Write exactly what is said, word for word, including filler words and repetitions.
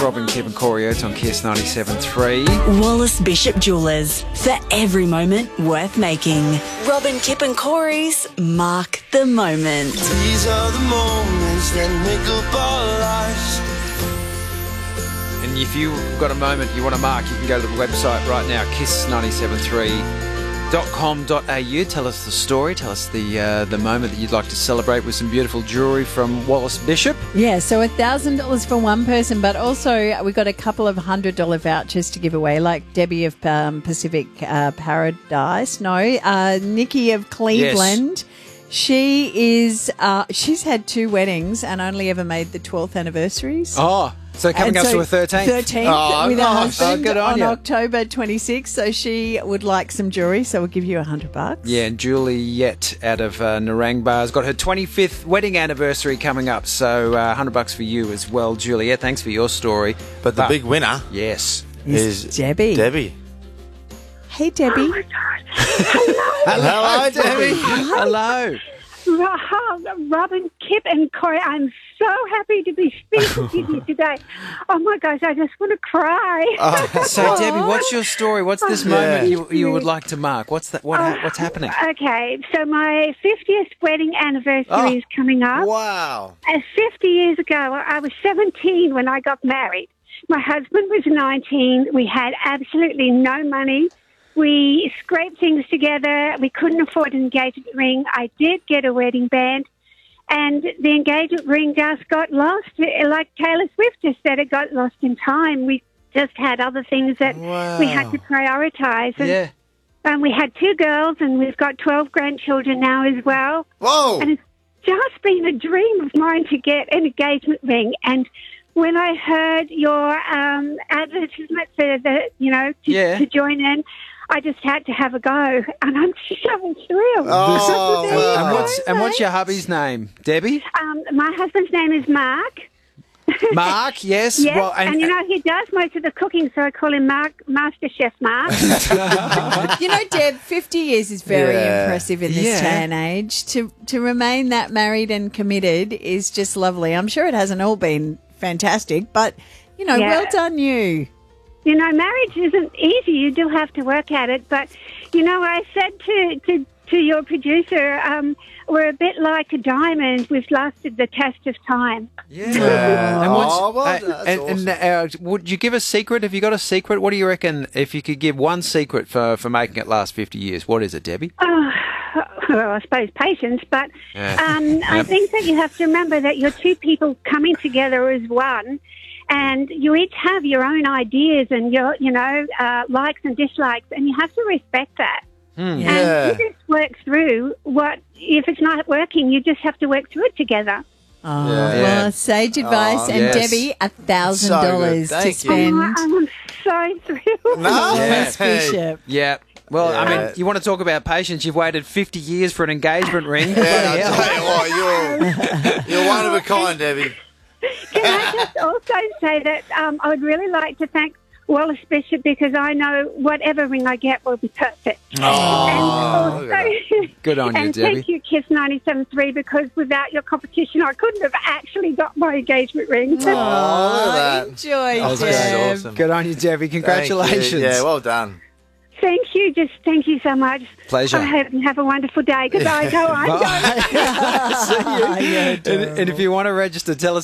Robin, Kip and Corey Oates on Kiss ninety-seven point three. Wallace Bishop Jewelers. For every moment worth making. Robin, Kip and Corey's Mark the Moment. These are the moments that make up our lives. And if you've got a moment you want to mark, you can go to the website right now, kiss nine seven three dot com dot a u. Tell us the story. Tell us the uh, the moment that you'd like to celebrate with some beautiful jewellery from Wallace Bishop. Yeah, so one thousand dollars for one person, but also we've got a couple of one hundred dollars vouchers to give away, like Debbie of um, Pacific uh, Paradise. No, uh, Nikki of Cleveland. Yes. She is, uh, she's had two weddings and only ever made the twelfth anniversaries. Oh, so coming and up so to a thirteenth. thirteenth oh, with her gosh. husband oh, good on, on you. October twenty-sixth. So she would like some jewellery, so we'll give you a hundred bucks. Yeah, and Juliet out of uh, Narangba has got her twenty-fifth wedding anniversary coming up, so uh, hundred bucks for you as well, Juliet. Thanks for your story. But the but, big winner, yes, is, is Debbie. Debbie. Hey, Debbie. Oh my God. Hello. Hello, Debbie. Hello. Robin, Kip and Corey, I'm so happy to be speaking to you today. Oh my gosh, I just want to cry. Oh, so Debbie, what's your story? What's this yeah. moment you you would like to mark? What's that? What oh, what's happening? Okay, so my fiftieth wedding anniversary oh, is coming up. Wow! And fifty years ago, I was seventeen when I got married. My husband was nineteen. We had absolutely no money. We scraped things together. We couldn't afford an engagement ring. I did get a wedding band, and the engagement ring just got lost. Like Taylor Swift just said, it got lost in time. We just had other things that wow. we had to prioritise. And, yeah. and we had two girls, and we've got twelve grandchildren now as well. Whoa! And it's just been a dream of mine to get an engagement ring. And when I heard your um, advertisement for the, you know, to, yeah. to join in, I just had to have a go, and I'm so thrilled. Oh, and, and what's and what's your hubby's name, Debbie? Um, my husband's name is Mark. Mark, yes. Yes, well, and, and you know he does most of the cooking, so I call him Mark, Master Chef Mark. You know, Deb, fifty years is very yeah. impressive in this yeah. day and age. To to remain that married and committed is just lovely. I'm sure it hasn't all been fantastic, but you know, yeah. well done you. You know, marriage isn't easy. You do have to work at it. But, you know, I said to, to, to your producer, um, we're a bit like a diamond. We've lasted the test of time. Yeah. yeah. And, what's, oh, well, uh, that's and, awesome. and uh, would you give a secret? Have you got a secret? What do you reckon if you could give one secret for, for making it last fifty years? What is it, Debbie? Oh, well, I suppose patience. But yeah. um, yep. I think that you have to remember that you're two people coming together as one. And you each have your own ideas and your, you know, uh, likes and dislikes, and you have to respect that. Mm. Yeah. And you just work through what, if it's not working, you just have to work through it together. Oh, Yeah. well, sage advice. Oh, and yes. Debbie, a thousand So dollars good. to Thank you. spend. Oh, I'm so thrilled. No. Wallace Hey. Bishop. Yeah. Well, I Yeah. mean, you want to talk about patience. You've waited fifty years for an engagement ring. Yeah, Bloody hell. I tell you what, you're you're one of a kind, Debbie. Can I just also say that um, I would really like to thank Wallace Bishop because I know whatever ring I get will be perfect. Oh, and look at also, Good on you, and Debbie. thank you, Kiss ninety-seven point three, because without your competition, I couldn't have actually got my engagement ring. Oh, look at that. Enjoy, That was Deb. awesome. Good on you, Debbie. Congratulations. Thank you. Yeah, well done. Thank you, just thank you so much. Pleasure. I hope you have a wonderful day because I know I'm going. See you. You're And, and if you want to register, tell us